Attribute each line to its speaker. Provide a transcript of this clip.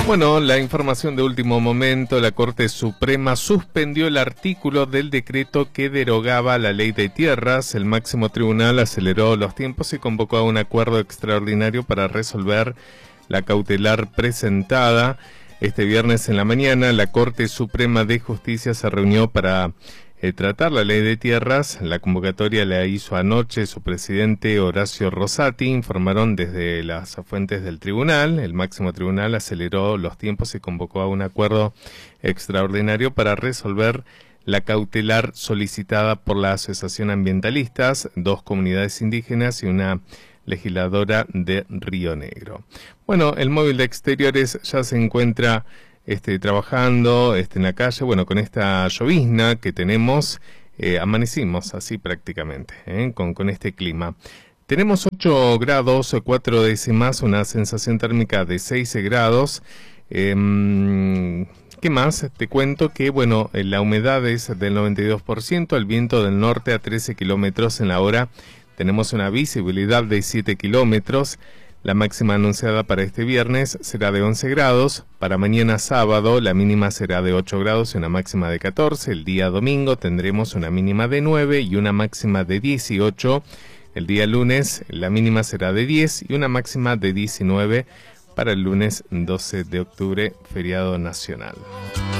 Speaker 1: Bueno, la información de último momento: la Corte Suprema suspendió el artículo del decreto que derogaba la ley de tierras. El máximo tribunal aceleró los tiempos y convocó a un acuerdo extraordinario para resolver la cautelar presentada. Este viernes en la mañana, la Corte Suprema de Justicia se reunió para tratar la ley de tierras. La convocatoria la hizo anoche su presidente Horacio Rosati, informaron desde las fuentes del tribunal. El máximo tribunal aceleró los tiempos y convocó a un acuerdo extraordinario para resolver la cautelar solicitada por la Asociación Ambientalistas, 2 comunidades indígenas y una legisladora de Río Negro. Bueno, el móvil de exteriores ya se encuentra trabajando en la calle. Bueno, con esta llovizna que tenemos, amanecimos así prácticamente, con este clima. Tenemos 8 grados, 4 décimas, una sensación térmica de 6 grados. ¿Qué más? Te cuento que, bueno, la humedad es del 92%, el viento del norte a 13 kilómetros en la hora. Tenemos una visibilidad de 7 kilómetros. La máxima anunciada para este viernes será de 11 grados. Para mañana sábado la mínima será de 8 grados y una máxima de 14. El día domingo tendremos una mínima de 9 y una máxima de 18. El día lunes la mínima será de 10 y una máxima de 19 para el lunes 12 de octubre, feriado nacional.